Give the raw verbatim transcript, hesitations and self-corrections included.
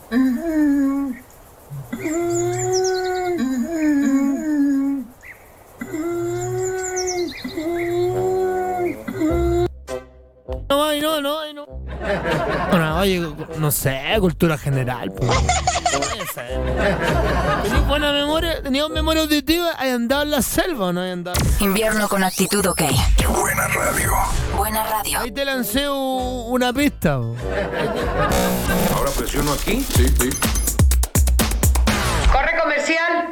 No, ay, no, no, ay, no. Bueno, oye, no sé, cultura general. Pues. ¿Tenías buena memoria? ¿Tenías memoria auditiva? ¿Hay andado en la selva o no hay andado? Invierno con actitud, ok. ¡Qué buena radio! Buena radio. Ahí te lancé u- una pista. Po. Ahora presiono aquí. Sí, sí. Corre comercial.